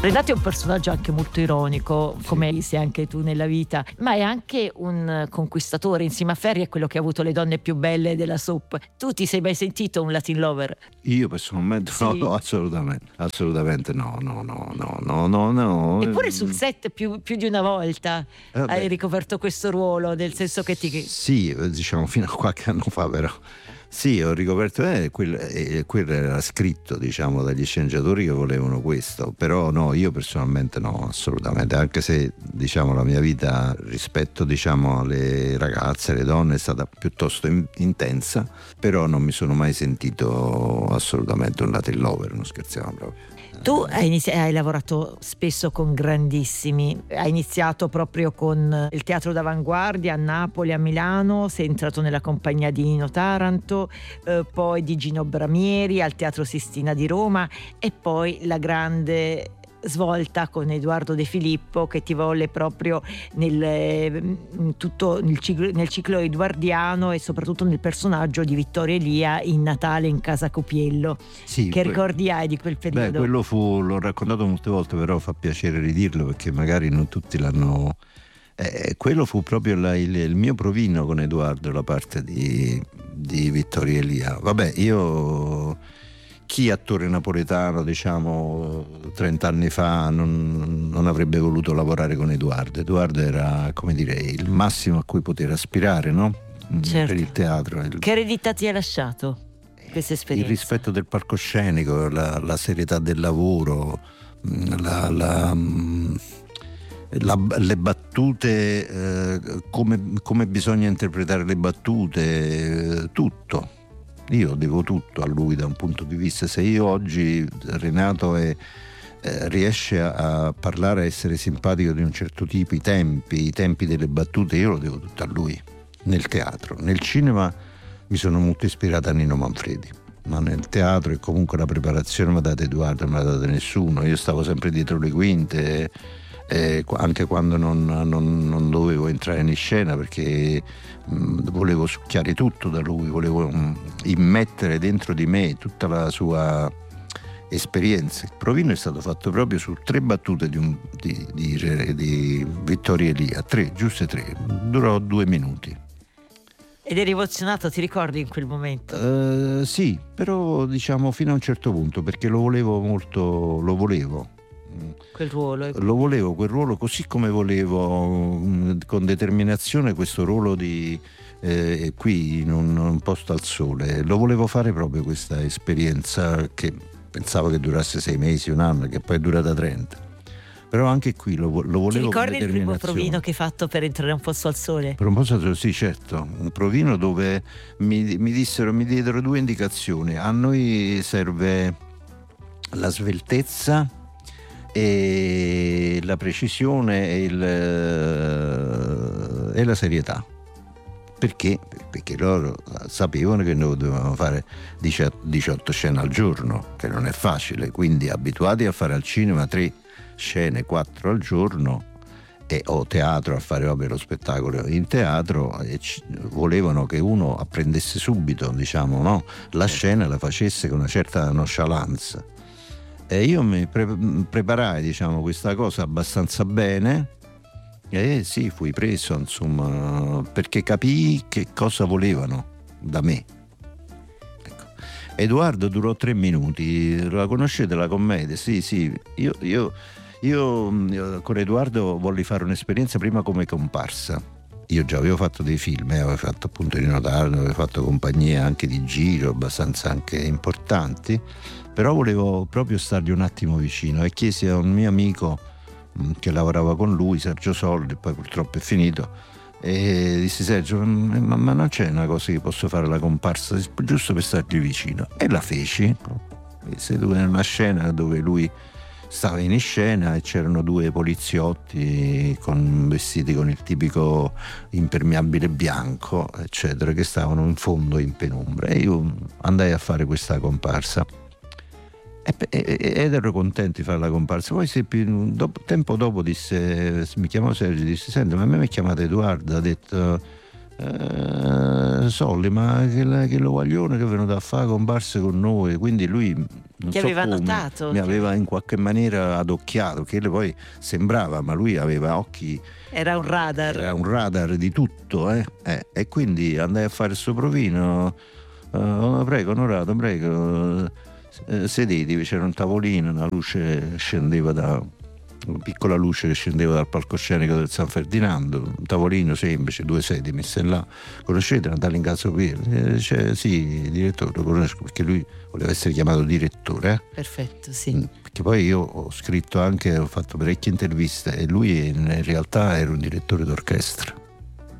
Renato è un personaggio anche molto ironico, come sei anche tu nella vita, ma è anche un conquistatore. Insieme a Ferri è quello che ha avuto le donne più belle della soap. Tu ti sei mai sentito un Latin lover? Io personalmente Sì. no, assolutamente no. Eppure sul set più di una volta hai ricoperto questo ruolo, nel senso che Sì, diciamo fino a qualche anno fa, però sì, ho ricoperto quello era scritto, diciamo, dagli sceneggiatori che volevano questo, però no, io personalmente no, assolutamente, anche se, diciamo, la mia vita rispetto, diciamo, alle ragazze, alle donne è stata piuttosto intensa, però non mi sono mai sentito assolutamente un Latin lover, non scherziamo proprio. Tu hai lavorato spesso con grandissimi, hai iniziato proprio con il teatro d'avanguardia a Napoli, a Milano, sei entrato nella compagnia di Nino Taranto, poi di Gino Bramieri al Teatro Sistina di Roma e poi la grande svolta con Edoardo De Filippo che ti volle proprio nel ciclo edoardiano e soprattutto nel personaggio di Vittorio Elia in Natale in Casa Copiello. Sì, che ricordi hai di quel periodo? Quello l'ho raccontato molte volte, però fa piacere ridirlo perché magari non tutti l'hanno. Quello fu proprio il mio provino con Edoardo, la parte di Vittorio Elia. Vabbè, chi attore napoletano, diciamo, 30 anni fa non avrebbe voluto lavorare con Edoardo? Edoardo era, come dire, il massimo a cui poter aspirare, no? Certo. Per il teatro. Che eredità ti ha lasciato questa esperienza? Il rispetto del palcoscenico, la serietà del lavoro, le battute, come bisogna interpretare le battute, tutto. Io devo tutto a lui da un punto di vista. Se io oggi Renato riesce a parlare, a essere simpatico di un certo tipo, i tempi delle battute, io lo devo tutto a lui. Nel teatro, nel cinema mi sono molto ispirato a Nino Manfredi, ma nel teatro e comunque la preparazione mi ha dato Edoardo, non me l'ha dato nessuno. Io stavo sempre dietro le quinte, anche quando non dovevo entrare in scena perché volevo succhiare tutto da lui, volevo immettere dentro di me tutta la sua esperienza. Il provino è stato fatto proprio su 3 battute di Vittorio Elia, 3, giuste 3, durò 2 minuti. Ed eri emozionato, ti ricordi in quel momento? Sì, però diciamo fino a un certo punto, perché lo volevo molto, quel ruolo. Lo volevo quel ruolo, così come volevo con determinazione questo ruolo di qui in un posto al sole. Lo volevo fare proprio questa esperienza che pensavo che durasse 6 mesi, 1 anno, che poi è durata 30. Però anche qui lo volevo. Ti ricordi con il primo determinazione. provino che hai fatto per entrare un posto al sole? Per un posto al sole, sì, certo. Un provino dove mi diedero 2 indicazioni. A noi serve la sveltezza e la precisione e la serietà. Perché? Perché loro sapevano che noi dovevamo fare 18 scene al giorno, che non è facile, quindi abituati a fare al cinema 3 scene, 4 al giorno o teatro, a fare lo spettacolo in teatro, e volevano che uno apprendesse subito, diciamo, no? La scena la facesse con una certa nonchalance. E io mi preparai, diciamo, questa cosa abbastanza bene e sì, fui preso, insomma, perché capii che cosa volevano da me. Ecco. Edoardo durò 3 minuti, la conoscete la commedia? Sì, io con Edoardo volli fare un'esperienza prima come comparsa. Io già avevo fatto dei film, avevo fatto appunto Nino Taranto, avevo fatto compagnie anche di giro abbastanza anche importanti, però volevo proprio stargli un attimo vicino e chiesi a un mio amico che lavorava con lui, Sergio Soldi, poi purtroppo è finito, e dissi: Sergio, ma non c'è una cosa che posso fare la comparsa giusto per stargli vicino? E la feci, seduto in una scena dove lui stava in scena e c'erano 2 poliziotti vestiti con il tipico impermeabile bianco, eccetera, che stavano in fondo in penombra, e io andai a fare questa comparsa ed ero contento di fare la comparsa. Poi tempo dopo mi chiamò Sergio e disse: senti, ma a me mi ha chiamato Edoardo, ha detto Solli, ma che lo guaglione che è venuto a fare comparse con noi, quindi lui non Ti so aveva come, notato? mi aveva in qualche maniera adocchiato, che poi sembrava, ma lui aveva occhi, Era un radar. era un radar di tutto, e quindi andai a fare il suo provino. Prego onorato, prego, sedetevi, c'era un tavolino, una luce scendeva una piccola luce che scendeva dal palcoscenico del San Ferdinando, un tavolino semplice, 2 sedie messe là. Conoscete Natale Incazzopieri? Sì, direttore, lo conosco, perché lui voleva essere chiamato direttore. Perfetto, sì. Perché poi io ho scritto anche, ho fatto parecchie interviste, e lui in realtà era un direttore d'orchestra.